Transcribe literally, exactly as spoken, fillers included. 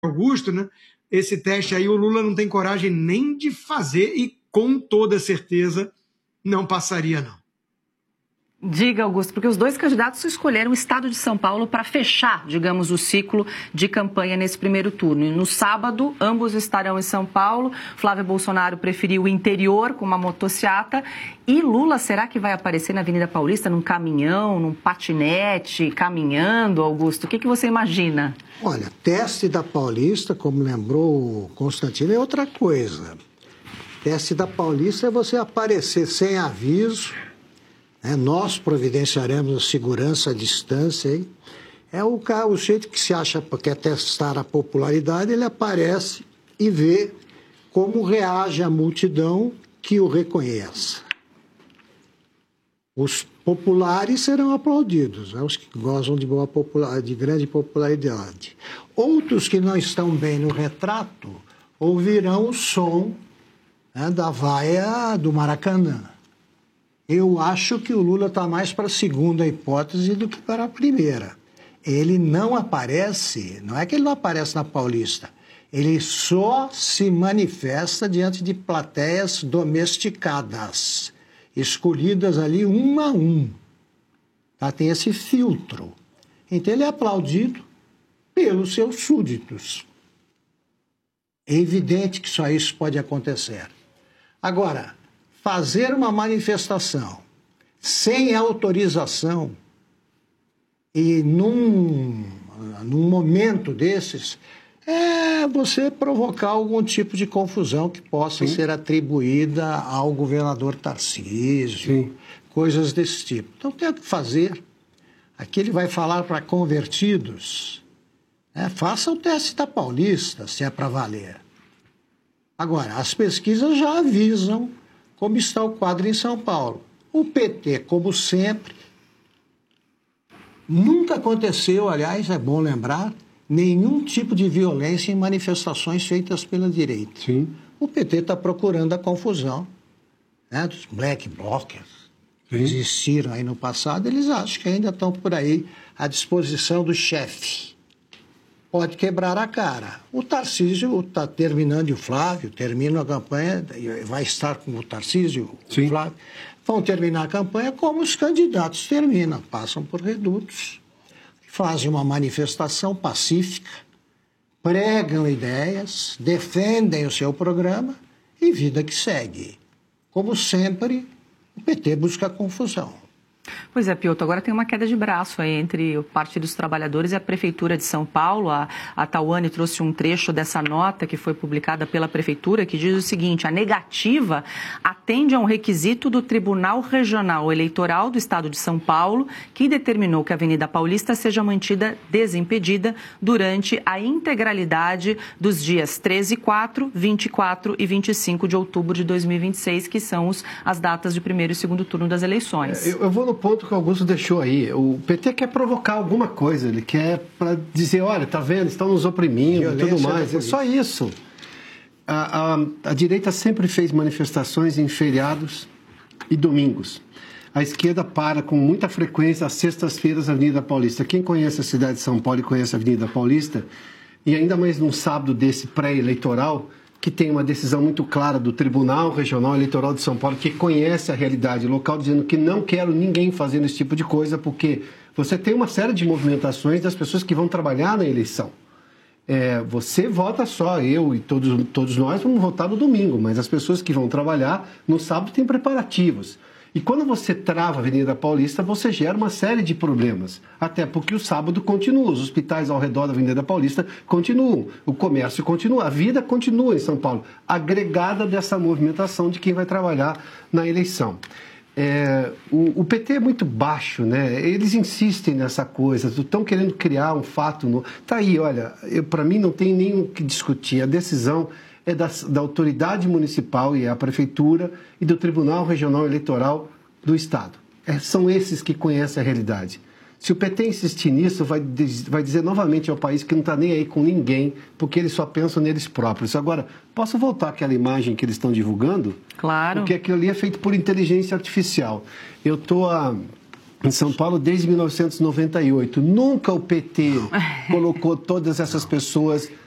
Augusto, né? Esse teste aí o Lula não tem coragem nem de fazer e com toda certeza não passaria, não. Diga, Augusto, porque os dois candidatos escolheram o estado de São Paulo para fechar, digamos, o ciclo de campanha nesse primeiro turno. E no sábado, ambos estarão em São Paulo. Flávio Bolsonaro preferiu o interior com uma motociata. E Lula, será que vai aparecer na Avenida Paulista num caminhão, num patinete, caminhando, Augusto? O que, que você imagina? Olha, teste da Paulista, como lembrou o Constantino, é outra coisa. Teste da Paulista é você aparecer sem aviso. É, nós providenciaremos a segurança à distância. Hein? É o, o jeito que se acha que quer testar a popularidade, ele aparece e vê como reage a multidão que o reconheça. Os populares serão aplaudidos, né? Os que gozam de, boa popular, de grande popularidade. Outros que não estão bem no retrato ouvirão o som, né, da vaia do Maracanã. Eu acho que o Lula está mais para a segunda hipótese do que para a primeira. Ele não aparece, não é que ele não aparece na Paulista, ele só se manifesta diante de plateias domesticadas, escolhidas ali um a um. Tá? Tem esse filtro. Então ele é aplaudido pelos seus súditos. É evidente que só isso pode acontecer. Agora, fazer uma manifestação sem autorização e num, num momento desses, é você provocar algum tipo de confusão que possa Sim. ser atribuída ao governador Tarcísio, Sim. coisas desse tipo. Então tem que fazer. Aqui ele vai falar para convertidos, né? Faça o teste da Paulista, se é para valer. Agora, as pesquisas já avisam como está o quadro em São Paulo. O P T, como sempre, nunca aconteceu, aliás, é bom lembrar, nenhum tipo de violência em manifestações feitas pela direita. Sim. O P T está procurando a confusão, né, dos black blockers que Sim. existiram aí no passado. Eles acham que ainda estão por aí à disposição do chefe. Pode quebrar a cara. O Tarcísio está terminando, e o Flávio termina a campanha, vai estar com o Tarcísio, Sim. o Flávio, vão terminar a campanha como os candidatos terminam, passam por redutos, fazem uma manifestação pacífica, pregam ideias, defendem o seu programa e vida que segue. Como sempre, o P T busca confusão. Pois é, Piotr, agora tem uma queda de braço aí entre o Partido dos Trabalhadores e a Prefeitura de São Paulo. A, a Tawane trouxe um trecho dessa nota que foi publicada pela Prefeitura, que diz o seguinte: a negativa atende a um requisito do Tribunal Regional Eleitoral do Estado de São Paulo, que determinou que a Avenida Paulista seja mantida desimpedida durante a integralidade dos dias treze e quatro, vinte e quatro e vinte e cinco de outubro de dois mil e vinte e seis, que são os, as datas de primeiro e segundo turno das eleições. Eu, eu vou no ponto que o Augusto deixou aí. O P T quer provocar alguma coisa, ele quer para dizer, olha, tá vendo, estão nos oprimindo e tudo mais. É só isso. A, a, a direita sempre fez manifestações em feriados e domingos. A esquerda para com muita frequência às sextas-feiras na Avenida Paulista. Quem conhece a cidade de São Paulo e conhece a Avenida Paulista, e ainda mais num sábado desse pré-eleitoral, que tem uma decisão muito clara do Tribunal Regional Eleitoral de São Paulo, que conhece a realidade local, dizendo que não quero ninguém fazendo esse tipo de coisa, porque você tem uma série de movimentações das pessoas que vão trabalhar na eleição. É, você vota só, eu e todos, todos nós vamos votar no domingo, mas as pessoas que vão trabalhar no sábado têm preparativos. E quando você trava a Avenida Paulista, você gera uma série de problemas. Até porque o sábado continua, os hospitais ao redor da Avenida Paulista continuam, o comércio continua, a vida continua em São Paulo, agregada dessa movimentação de quem vai trabalhar na eleição. É, o, o P T é muito baixo, né? Eles insistem nessa coisa, estão querendo criar um fato novo. Está aí, olha, para mim não tem nem o que discutir, a decisão é da, da autoridade municipal e a prefeitura e do Tribunal Regional Eleitoral do Estado. É, são esses que conhecem a realidade. Se o P T insistir nisso, vai, vai dizer novamente ao país que não está nem aí com ninguém, porque eles só pensam neles próprios. Agora, posso voltar àquela imagem que eles estão divulgando? Claro. Porque aquilo ali é feito por inteligência artificial. Eu estou a... em São Paulo desde mil novecentos e noventa e oito. Nunca o P T colocou todas essas pessoas